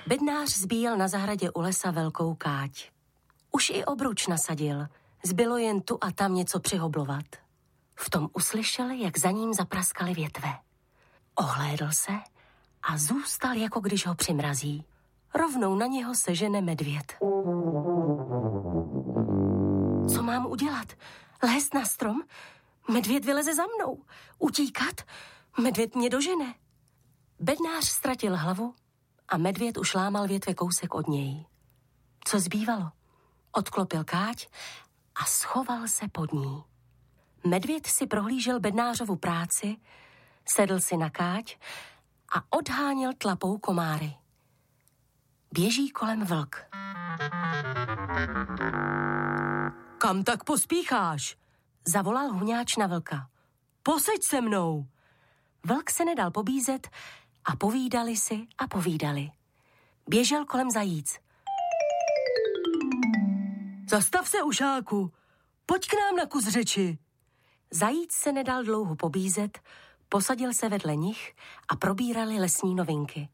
Bednář zbíjel na zahradě u lesa velkou káť. Už i obruč nasadil, zbylo jen tu a tam něco přihoblovat. V tom uslyšel, jak za ním zapraskaly větve. Ohlédl se a zůstal, jako když ho přimrazí. Rovnou na něho sežene medvěd. Co mám udělat? Lézt na strom? Medvěd vyleze za mnou. Utíkat? Medvěd mě dožene. Bednář ztratil hlavu a medvěd už lámal větve kousek od něj. Co zbývalo? Odklopil káť a schoval se pod ní. Medvěd si prohlížel bednářovu práci, sedl si na káť a odháněl tlapou komáry. Běží kolem vlk. Kam tak pospícháš? Zavolal huňáč na vlka. Poseď se mnou. Vlk se nedal pobízet a povídali si a povídali. Běžel kolem zajíc. Zastav se, ušáku, pojď k nám na kus řeči. Zajíc se nedal dlouho pobízet, posadil se vedle nich a probírali lesní novinky.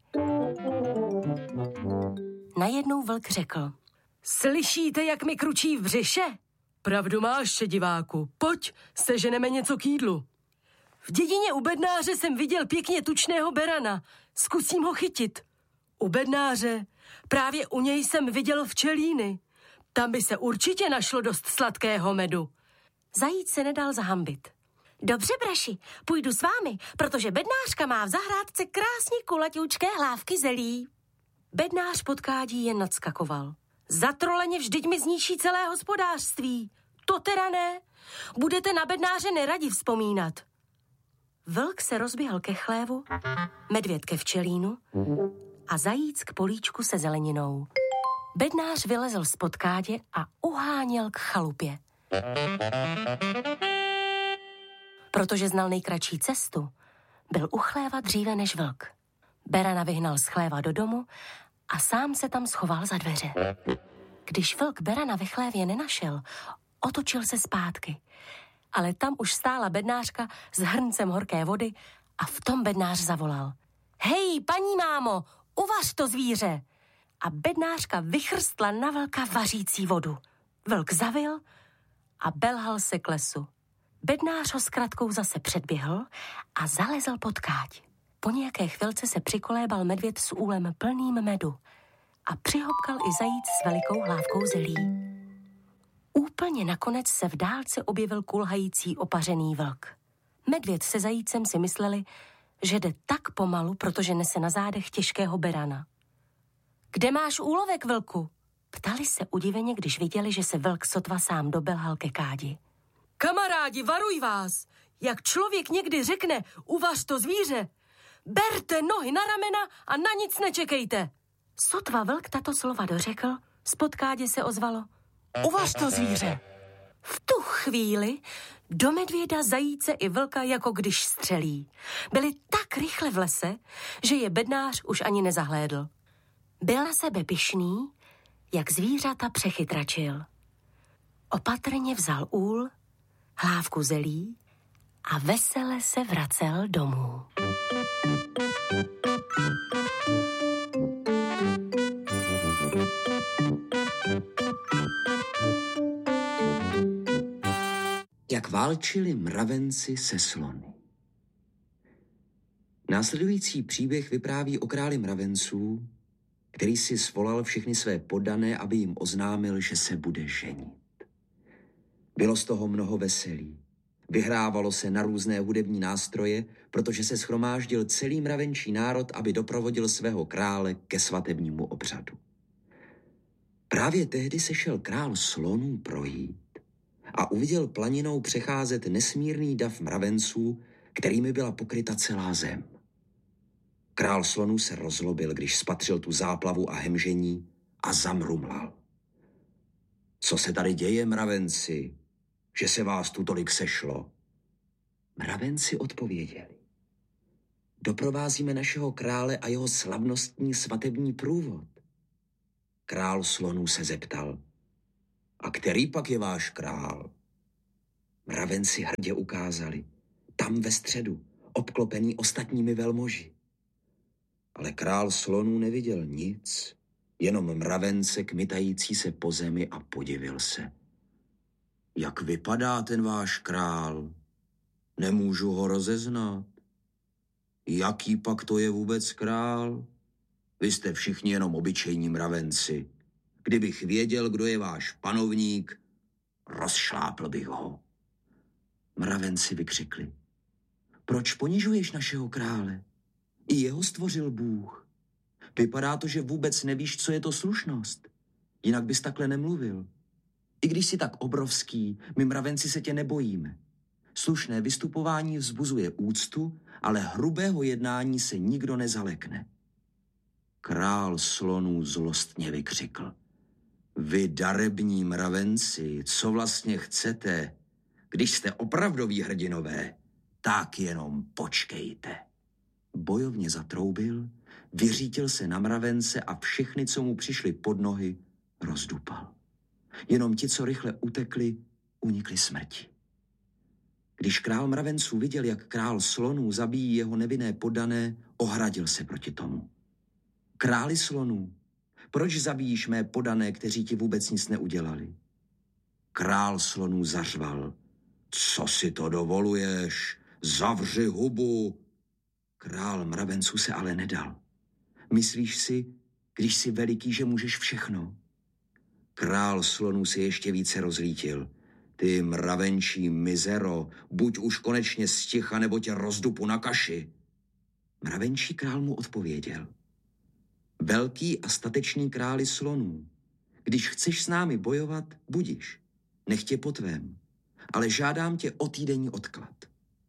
Najednou vlk řekl. Slyšíte, jak mi kručí v břiše? Pravdu máš, diváku, pojď, seženeme něco k jídlu. V dědině u bednáře jsem viděl pěkně tučného berana, zkusím ho chytit. U bednáře, právě u něj jsem viděl včelíny. Tam by se určitě našlo dost sladkého medu. Zajíc se nedal zahambit. Dobře, braši, půjdu s vámi, protože bednářka má v zahrádce krásně kulaťoučké hlávky zelí. Bednář pod kádí jen nadskakoval. Zatroleně vždyť mi zničí celé hospodářství. To teda ne. Budete na bednáře neradi vzpomínat. Vlk se rozběhl ke chlévu, medvěd ke včelínu a zajíc k políčku se zeleninou. Bednář vylezl spod kádě a uháněl k chalupě. Protože znal nejkratší cestu, byl u chléva dříve než vlk. Berana vyhnal z chléva do domu a sám se tam schoval za dveře. Když vlk berana ve chlévě nenašel, otočil se zpátky. Ale tam už stála bednářka s hrncem horké vody a v tom bednář zavolal. Hej, paní mámo, uvař to zvíře! A bednářka vychrstla na vlka vařící vodu. Vlk zavil a belhal se k lesu. Bednář ho s kratkou zase předběhl a zalezl pod káť. Po nějaké chvilce se přikolébal medvěd s úlem plným medu a přihopkal i zajíc s velikou hlávkou zelí. Úplně nakonec se v dálce objevil kulhající opařený vlk. Medvěd se zajícem si mysleli, že jde tak pomalu, protože nese na zádech těžkého berana. Kde máš úlovek, vlku? Ptali se udiveně, když viděli, že se vlk sotva sám dobelhal ke kádi. Kamarádi, varuj vás! Jak člověk někdy řekne, uvař to zvíře, berte nohy na ramena a na nic nečekejte. Sotva vlk tato slova dořekl, spod kádě se ozvalo. Uvař to zvíře! V tu chvíli do medvěda, zajíce i vlka jako když střelí. Byli tak rychle v lese, že je bednář už ani nezahlédl. Byl na sebe pyšný, jak zvířata přechytračil. Opatrně vzal úl, hlávku zelí a vesele se vracel domů. Jak válčili mravenci se slony. Následující příběh vypráví o králi mravenců, který si svolal všechny své poddané, aby jim oznámil, že se bude ženit. Bylo z toho mnoho veselí. Vyhrávalo se na různé hudební nástroje, protože se shromáždil celý mravenčí národ, aby doprovodil svého krále ke svatebnímu obřadu. Právě tehdy se šel král slonů projít a uviděl planinou přecházet nesmírný dav mravenců, kterými byla pokryta celá zem. Král slonů se rozlobil, když spatřil tu záplavu a hemžení a zamrumlal. Co se tady děje, mravenci, že se vás tu tolik sešlo? Mravenci odpověděli. Doprovázíme našeho krále a jeho slavnostní svatební průvod. Král slonů se zeptal. A který pak je váš král? Mravenci hrdě ukázali. Tam ve středu, obklopený ostatními velmoži. Ale král slonů neviděl nic, jenom mravence kmitající se po zemi a podivil se. Jak vypadá ten váš král? Nemůžu ho rozeznat. Jaký pak to je vůbec král? Vy jste všichni jenom obyčejní mravenci. Kdybych věděl, kdo je váš panovník, rozšlápl bych ho. Mravenci vykřikli. Proč ponižuješ našeho krále? I jeho stvořil Bůh. Vypadá to, že vůbec nevíš, co je to slušnost. Jinak bys takhle nemluvil. I když jsi tak obrovský, my mravenci se tě nebojíme. Slušné vystupování vzbuzuje úctu, ale hrubého jednání se nikdo nezalekne. Král slonů zlostně vykřikl. Vy darební mravenci, co vlastně chcete? Když jste opravdoví hrdinové, tak jenom počkejte. Bojovně zatroubil, vyřítil se na mravence a všechny, co mu přišli pod nohy, rozdupal. Jenom ti, co rychle utekli, unikli smrti. Když král mravenců viděl, jak král slonů zabíjí jeho nevinné poddané, ohradil se proti tomu. Králi slonů, proč zabíjíš mé poddané, kteří ti vůbec nic neudělali? Král slonů zařval. Co si to dovoluješ? Zavři hubu! Král mravenců se ale nedal. Myslíš si, když jsi veliký, že můžeš všechno? Král slonů se ještě více rozlítil. Ty mravenčí mizero, buď už konečně sticha, nebo tě rozdupu na kaši. Mravenčí král mu odpověděl. Velký a statečný králi slonů, když chceš s námi bojovat, budiš, nech tě po tvém, ale žádám tě o týdenní odklad.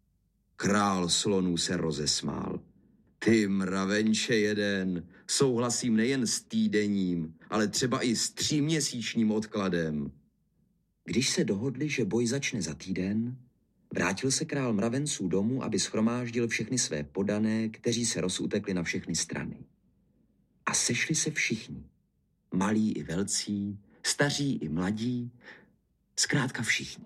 Král slonů se rozesmál. Ty mravenče jeden, souhlasím nejen s týdenním, ale třeba i s 3měsíčním odkladem. Když se dohodli, že boj začne za týden, vrátil se král mravenců domů, aby shromáždil všechny své poddané, kteří se rozutekli na všechny strany. A sešli se všichni, malí i velcí, staří i mladí, zkrátka všichni.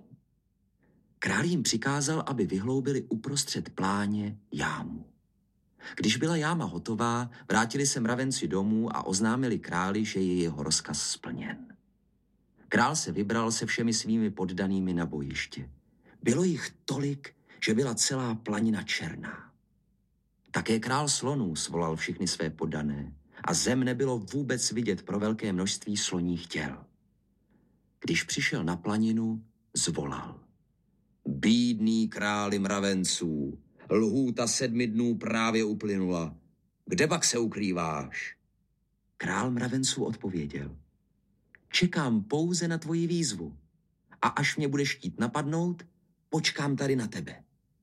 Král jim přikázal, aby vyhloubili uprostřed pláně jámu. Když byla jáma hotová, vrátili se mravenci domů a oznámili králi, že je jeho rozkaz splněn. Král se vybral se všemi svými poddanými na bojiště. Bylo jich tolik, že byla celá planina černá. Také král slonů svolal všechny své poddané a zem nebylo vůbec vidět pro velké množství sloních těl. Když přišel na planinu, zvolal. Bídný králi mravenců, lhůta 7 dnů právě uplynula. Kde pak se ukrýváš? Král mravenců odpověděl. Čekám pouze na tvoji výzvu a až mě budeš chtít napadnout, počkám tady na tebe.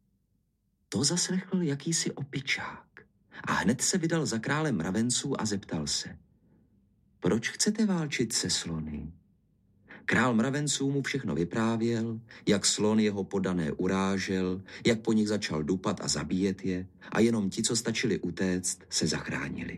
To zaslechl jakýsi opičák a hned se vydal za králem mravenců a zeptal se. Proč chcete válčit se slony? Král mravenců mu všechno vyprávěl, jak slon jeho poddané urážel, jak po nich začal dupat a zabíjet je a jenom ti, co stačili utéct, se zachránili.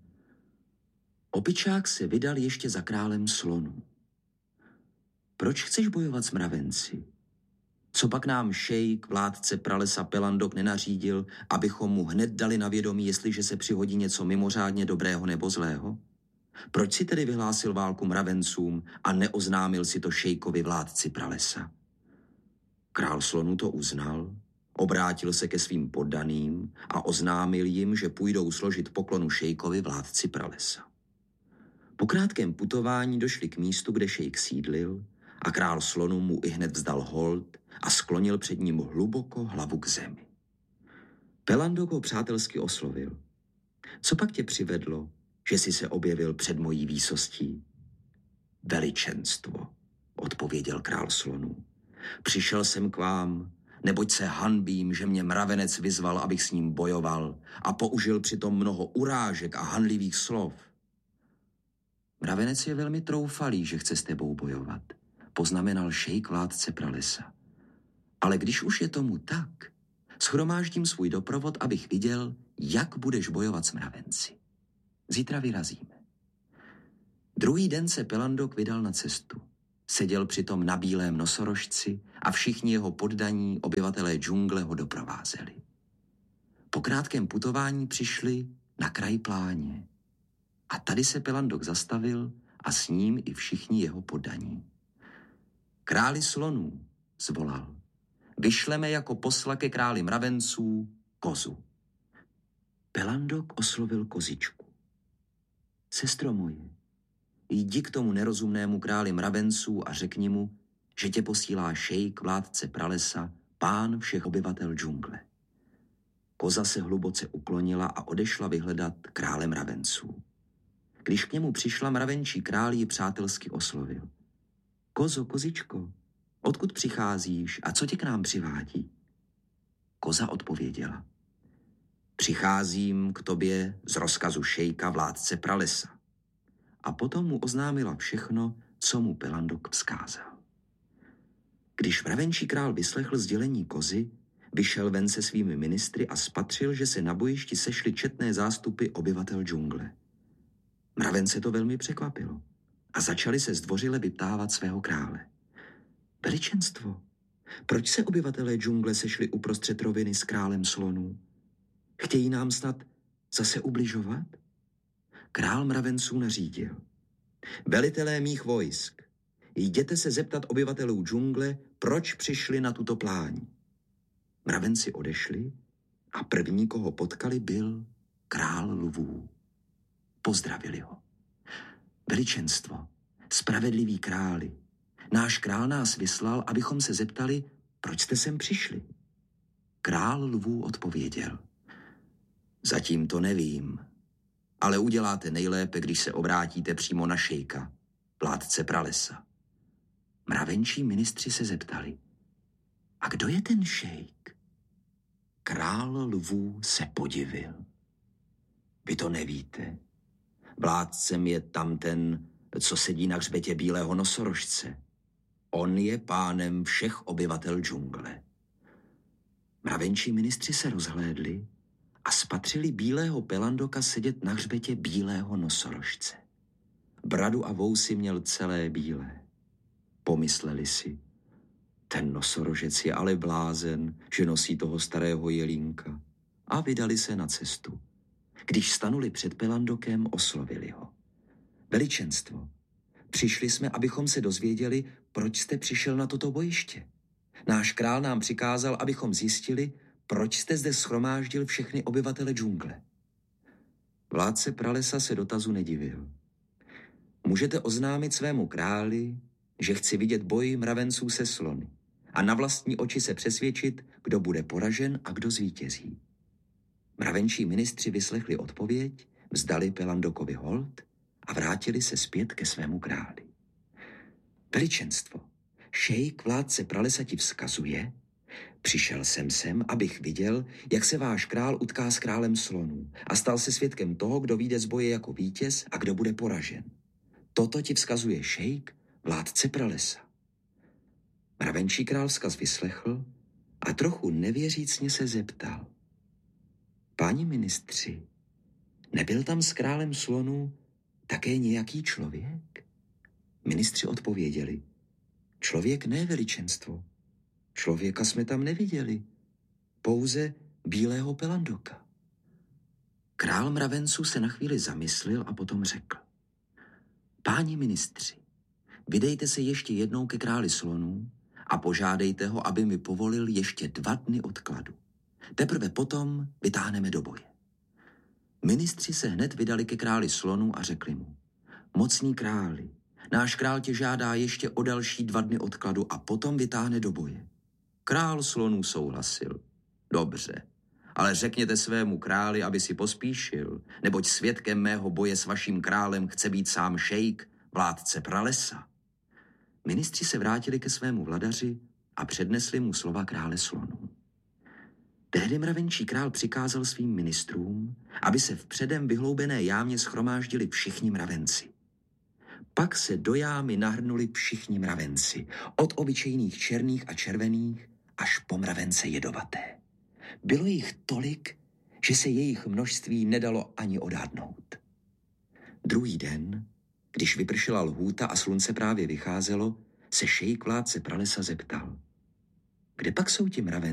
Opičák se vydal ještě za králem slonů. Proč chceš bojovat s mravenci? Co pak nám šejk, vládce pralesa Pelandok nenařídil, abychom mu hned dali na vědomí, jestliže se přihodí něco mimořádně dobrého nebo zlého? Proč si tedy vyhlásil válku mravencům a neoznámil si to šejkovi vládci pralesa? Král slonů to uznal, obrátil se ke svým poddaným a oznámil jim, že půjdou složit poklonu šejkovi vládci pralesa. Po krátkém putování došli k místu, kde šejk sídlil a král slonů mu ihned vzdal hold a sklonil před ním hluboko hlavu k zemi. Pelandok ho přátelsky oslovil. Co pak tě přivedlo, že jsi se objevil před mojí výsostí? Veličenstvo, odpověděl král slonů. Přišel jsem k vám, neboť se hanbím, že mě mravenec vyzval, abych s ním bojoval a použil přitom mnoho urážek a hanlivých slov. Mravenec je velmi troufalý, že chce s tebou bojovat, poznamenal šejk vládce pralesa. Ale když už je tomu tak, shromáždím svůj doprovod, abych viděl, jak budeš bojovat s mravenci. Zítra vyrazíme. Druhý den se Pelandok vydal na cestu. Seděl přitom na bílém nosorožci a všichni jeho poddaní obyvatelé džungle ho doprovázeli. Po krátkém putování přišli na kraji pláně. A tady se Pelandok zastavil a s ním i všichni jeho poddaní. Králi slonů, zvolal, vyšleme jako posla ke králi mravenců kozu. Pelandok oslovil kozičku. Sestro moje, jdi k tomu nerozumnému králi mravenců a řekni mu, že tě posílá šejk, vládce pralesa, pán všech obyvatel džungle. Koza se hluboce uklonila a odešla vyhledat krále mravenců. Když k němu přišla, mravenčí král ji přátelsky oslovil. Kozo, kozičko, odkud přicházíš a co tě k nám přivádí? Koza odpověděla. Přicházím k tobě z rozkazu šejka, vládce pralesa. A potom mu oznámila všechno, co mu Pelandok vzkázal. Když mravenčí král vyslechl sdělení kozy, vyšel ven se svými ministry a spatřil, že se na bojišti sešly četné zástupy obyvatel džungle. Mravence to velmi překvapilo a začali se zdvořile vyptávat svého krále. Veličenstvo, proč se obyvatelé džungle sešli uprostřed roviny s králem slonů? Chtějí nám snad zase ubližovat? Král mravenců nařídil. Velitelé mých vojsk, jděte se zeptat obyvatelů džungle, proč přišli na tuto pláň. Mravenci odešli a první, koho potkali, byl král lvů. Pozdravili ho. Veličenstvo, spravedlivý králi, náš král nás vyslal, abychom se zeptali, proč jste sem přišli. Král lvů odpověděl. Zatím to nevím, ale uděláte nejlépe, když se obrátíte přímo na šejka, vládce pralesa. Mravenčí ministři se zeptali. A kdo je ten šejk? Král lvů se podivil. Vy to nevíte. Vládcem je tamten, co sedí na hřbetě bílého nosorožce. On je pánem všech obyvatel džungle. Mravenčí ministři se rozhlédli a spatřili bílého Pelandoka sedět na hřbetě bílého nosorožce. Bradu a vousy měl celé bílé. Pomysleli si, ten nosorožec je ale blázen, že nosí toho starého jelínka. A vydali se na cestu. Když stanuli před Pelandokem, oslovili ho. Veličenstvo, přišli jsme, abychom se dozvěděli, proč jste přišel na toto bojiště. Náš král nám přikázal, abychom zjistili, proč jste zde shromáždil všechny obyvatele džungle. Vládce pralesa se dotazu nedivil. Můžete oznámit svému králi, že chci vidět boj mravenců se slony a na vlastní oči se přesvědčit, kdo bude poražen a kdo zvítězí. Mravenčí ministři vyslechli odpověď, vzdali Pelandokovi hold a vrátili se zpět ke svému králi. Veličenstvo, šejk vládce pralesa ti vzkazuje, přišel jsem sem, abych viděl, jak se váš král utká s králem slonů a stal se svědkem toho, kdo vyjde z boje jako vítěz a kdo bude poražen. Toto ti vzkazuje šejk, vládce pralesa. Mravenčí král vzkaz vyslechl a trochu nevěřícně se zeptal. Páni ministři, nebyl tam s králem slonů také nějaký člověk? Ministři odpověděli. Člověk ne, veličenstvo. Člověka jsme tam neviděli. Pouze bílého Pelandoka. Král mravenců se na chvíli zamyslel a potom řekl. Páni ministři, vydejte se ještě jednou ke králi slonů a požádejte ho, aby mi povolil ještě 2 dny odkladu. Teprve potom vytáhneme do boje. Ministři se hned vydali ke králi slonů a řekli mu. Mocný králi, náš král tě žádá ještě o další 2 dny odkladu a potom vytáhne do boje. Král slonů souhlasil. Dobře, ale řekněte svému králi, aby si pospíšil, neboť svědkem mého boje s vaším králem chce být sám šejk, vládce pralesa. Ministři se vrátili ke svému vladaři a přednesli mu slova krále slonů. Tehdy mravenčí král přikázal svým ministrům, aby se v předem vyhloubené jámě shromáždili všichni mravenci. Pak se do jámy nahrnuli všichni mravenci, od obyčejných černých a červených až po mravence jedovaté. Bylo jich tolik, že se jejich množství nedalo ani odhadnout. Druhý den, když vypršela lhůta a slunce právě vycházelo, se šejk vládce pralesa zeptal. Kde pak jsou ti mravenci?